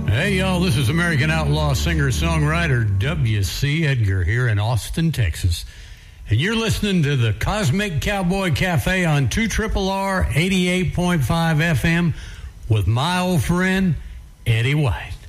Hey, y'all, this is American outlaw singer-songwriter W.C. Edgar here in Austin, Texas. And you're listening to the Cosmic Cowboy Cafe on 2RRR 88.5 FM with my old friend, Eddie White.